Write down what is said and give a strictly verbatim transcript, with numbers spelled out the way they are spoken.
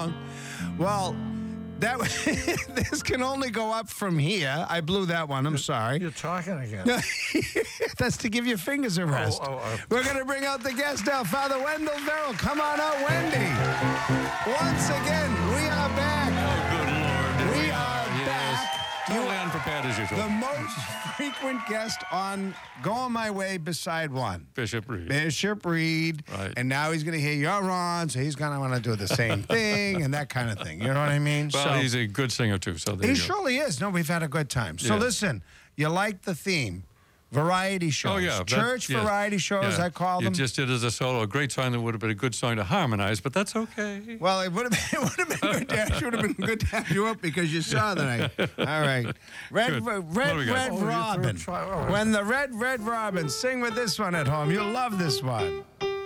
wrong. Well, that this can only go up from here. I blew that one. I'm sorry. You're talking again. That's to give your fingers a rest. oh, oh. We're going to bring out the guest now, Father Wendell Verrill. Come on out, Wendy. Once again, we are back. Oh, good Lord. We Here are Yes. back. Totally unprepared as usual. The most frequent guest on Going My Way beside one. Bishop Reed. Bishop Reed. Right. And now he's going to hear you're on, so he's going to want to do the same thing and that kind of thing. You know what I mean? Well, so, he's a good singer, too, so there he you go. surely is. No, we've had a good time. So Yeah. listen, you like the theme. Variety shows. Oh, yeah. that- Church yes. variety shows, Yeah. I call you them. You just did as a solo. A great song that would have been a good song to harmonize, but that's okay. Well, it would have been, it would have been good to have, would have been good to have you up because you saw the night. All right. Red, Good. Red, What do we got? Red Oh, you threw a Robin. tri- oh. When the Red, Red Robin, sing with this one at home. You'll love this one.